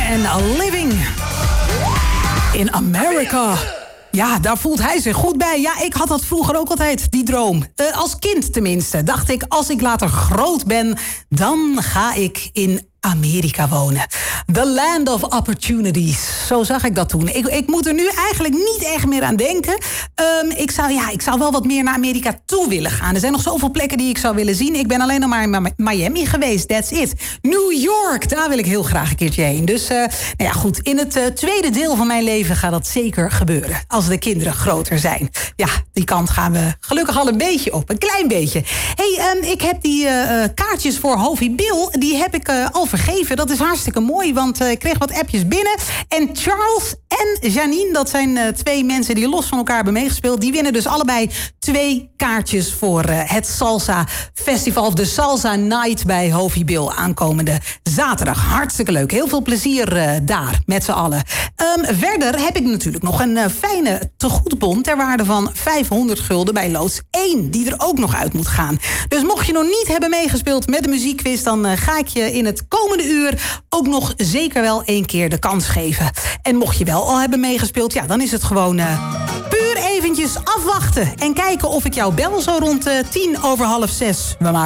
en Living in America. Ja, daar voelt hij zich goed bij. Ja, ik had dat vroeger ook altijd, die droom. Als kind tenminste. Dacht ik, als ik later groot ben, dan ga ik in Amerika wonen. The land of opportunities. Zo zag ik dat toen. Ik moet er nu eigenlijk niet echt meer aan denken. Ik zou wel wat meer naar Amerika toe willen gaan. Er zijn nog zoveel plekken die ik zou willen zien. Ik ben alleen nog maar in Miami geweest. That's it. New York, daar wil ik heel graag een keertje heen. Dus goed, in het tweede deel van mijn leven gaat dat zeker gebeuren. Als de kinderen groter zijn. Ja, die kant gaan we gelukkig al een beetje op. Een klein beetje. Ik heb die kaartjes voor Hovie Bill. Die heb ik al vergeven. Dat is hartstikke mooi, want ik kreeg wat appjes binnen. En Charles en Janine, dat zijn twee mensen die los van elkaar hebben meegespeeld. Die winnen dus allebei 2 kaartjes voor het Salsa Festival. Of de Salsa Night bij Hovie Bill aankomende zaterdag. Hartstikke leuk. Heel veel plezier daar met z'n allen. Verder heb ik natuurlijk nog een fijne tegoedbon ter waarde van 500 gulden bij loods 1. Die er ook nog uit moet gaan. Dus mocht je nog niet hebben meegespeeld met de muziekquiz, dan ga ik je in het komende uur ook nog zeker wel 1 keer de kans geven. En mocht je wel al hebben meegespeeld, ja, dan is het gewoon puur eventjes afwachten en kijken of ik jou bel zo rond 6:10. We maken